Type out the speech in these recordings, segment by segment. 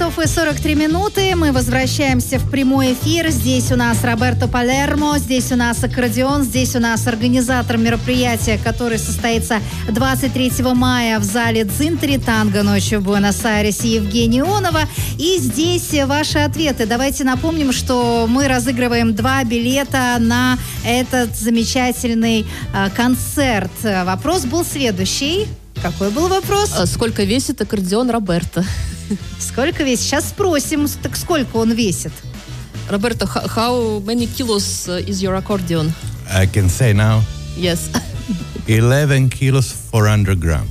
часов и 43 минуты. Мы возвращаемся в прямой эфир. Здесь у нас Роберто Палермо, здесь у нас аккордеон, здесь у нас организатор мероприятия, который состоится 23 мая в зале Дзинтери «Танго ночью в Буэнос-Айресе» Евгения Ионова. И здесь ваши ответы. Давайте напомним, что мы разыгрываем 2 билета на этот замечательный концерт. Вопрос был следующий. Какой был вопрос? Сколько весит аккордеон Роберто? Сколько весит? Сейчас спросим, так сколько он весит? Роберто, how many kilos is your accordion? I can say now. Yes. 11 kilos 400 grams.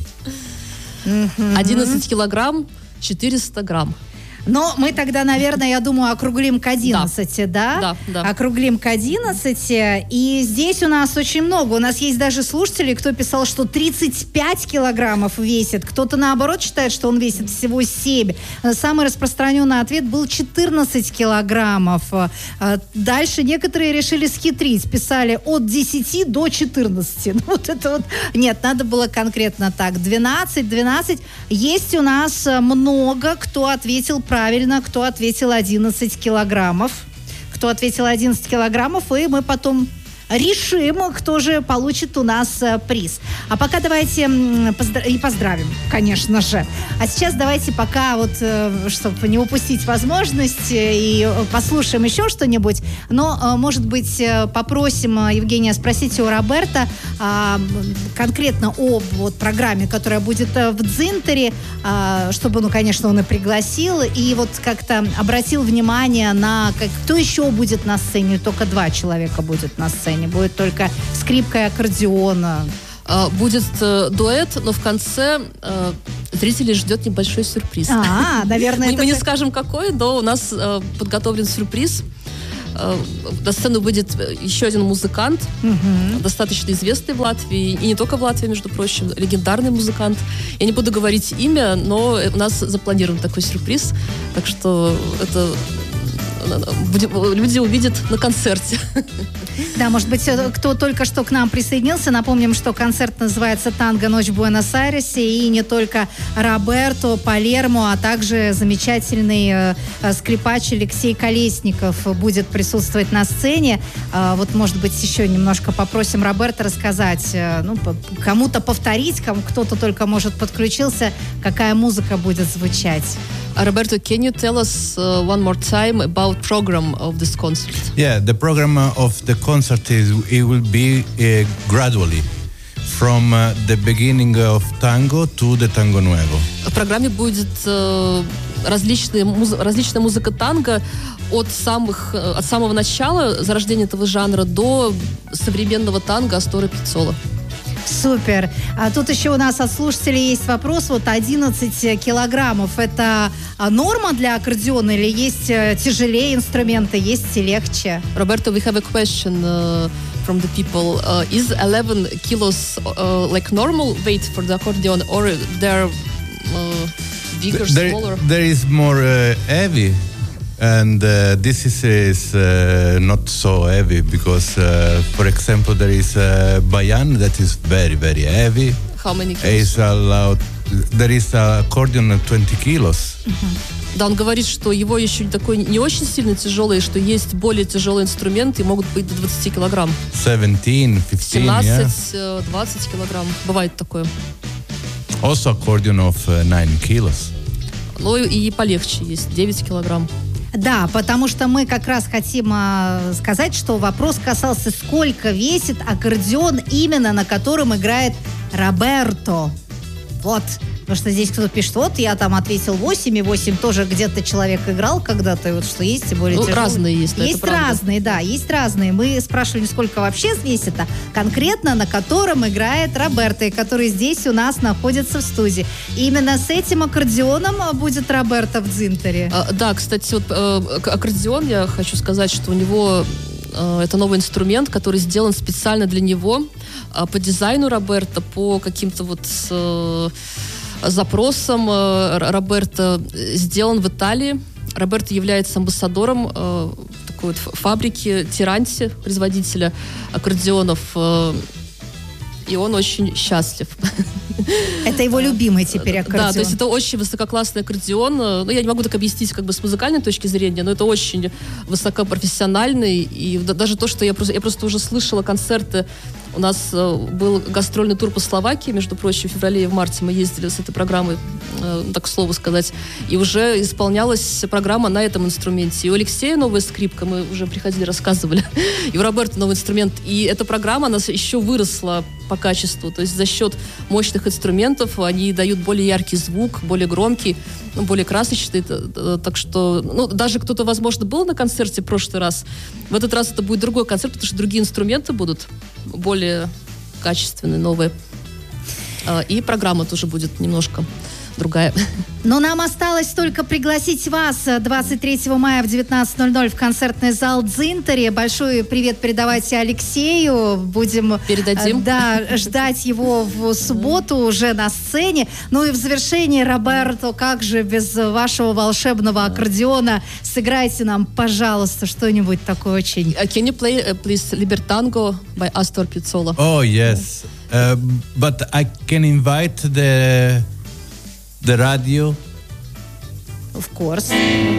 11 килограмм 400 грамм. Но мы тогда, наверное, я думаю, округлим к 11, да? Да. Округлим к 11. И здесь у нас очень много. У нас есть даже слушатели, кто писал, что 35 килограммов весит. Кто-то, наоборот, считает, что он весит всего 7. Самый распространенный ответ был 14 килограммов. Дальше некоторые решили схитрить. Писали от 10 до 14. Ну, вот это вот... Нет, надо было конкретно так. 12. Есть у нас много, кто ответил правильно, кто ответил 11 килограммов. Кто ответил 11 килограммов, и мы потом решим, кто же получит у нас приз. А пока давайте и поздравим, конечно же. А сейчас давайте пока вот, чтобы не упустить возможность, и послушаем еще что-нибудь. Но, может быть, попросим Евгения спросить у Роберто конкретно об вот программе, которая будет в Дзинтере, чтобы, ну, конечно, он и пригласил, и вот как-то обратил внимание на кто еще будет на сцене. Только 2 человека будет на сцене. Будет только скрипка и аккордеон. Будет дуэт, но в конце зрителей ждет небольшой сюрприз. Наверное, мы не скажем какой, но у нас подготовлен сюрприз. На сцену выйдет еще один музыкант, достаточно известный в Латвии, и не только в Латвии, между прочим, легендарный музыкант. Я не буду говорить имя, но у нас запланирован такой сюрприз, так что это люди увидят на концерте. Да, может быть, кто только что к нам присоединился, напомним, что концерт называется «Танго ночь в Буэнос-Айресе», и не только Роберто Палермо, а также замечательный скрипач Алексей Колесников будет присутствовать на сцене. Вот, может быть, еще немножко попросим Роберто рассказать, ну, кому-то повторить, кто-то только, может, подключился, какая музыка будет звучать. Roberto, can you tell us one more time about program of this concert? Yeah, the program of the concert it will be gradually from the beginning of tango to the tango nuevo. В программе будет различная музыка танго от самого начала зарождения этого жанра до современного танго Астора Пиццола. Супер. А тут еще у нас от слушателей есть вопрос. Вот 11 килограммов. Это норма для аккордеона или есть тяжелее инструменты, есть и легче? Roberto, we have a question from the people. Is 11 kilos like normal weight for the accordion or they're bigger, smaller? There is more heavy. And this is not so heavy because, for example, there is a bayan that is very, very heavy. How many kilos? There is an accordion 20 kilos. Да, он говорит, что его еще такой не очень сильно тяжелый, что есть более тяжелые инструменты и могут быть до 20 килограмм. 17 20 килограмм. Бывает такое. Also accordion of 9 kilos. Ну и полегче есть, 9 килограмм. Да, потому что мы как раз хотим сказать, что вопрос касался, сколько весит аккордеон, именно на котором играет Роберто. Вот. Потому что здесь кто-то пишет, вот я там ответил 8, и 8 тоже где-то человек играл когда-то, и вот что есть, и более тяжелые. Разные есть, есть разные, да, есть разные. Мы спрашивали, сколько вообще весит, а конкретно на котором играет Роберто, и который здесь у нас находится в студии. И именно с этим аккордеоном будет Роберто в Дзинтере. Да, кстати, вот аккордеон, я хочу сказать, что у него это новый инструмент, который сделан специально для него, по дизайну Роберто, по каким-то вот запросам Роберто сделан в Италии. Роберто является амбассадором такой вот фабрики Тиранти, производителя аккордеонов, и он очень счастлив. Это его любимый теперь аккордеон. Да, то есть это очень высококлассный аккордеон. Ну, я не могу так объяснить как бы с музыкальной точки зрения, но это очень высокопрофессиональный. И даже то, что я просто уже слышала концерты. У нас был гастрольный тур по Словакии, между прочим, в феврале и в марте мы ездили с этой программой, так к слову сказать, и уже исполнялась программа на этом инструменте. И у Алексея новая скрипка, мы уже приходили, рассказывали, и у Роберта новый инструмент. И эта программа, она еще выросла по качеству, то есть за счет мощных инструментов они дают более яркий звук, более громкий, более красочный. Так что, даже кто-то, возможно, был на концерте в прошлый раз, в этот раз это будет другой концерт, потому что другие инструменты будут более качественные, новые. И программа тоже будет немножко другая. Но нам осталось только пригласить вас 23 мая в 19:00 в концертный зал «Дзинтари». Большой привет передавайте Алексею. Будем ждать его в субботу уже на сцене. Ну и в завершении, Роберто, как же без вашего волшебного аккордеона? Сыграйте нам, пожалуйста, что-нибудь такое очень... Can you play, please, Libertango by Astor Piazzolla? Oh, yes. But I can invite the radio. Of course.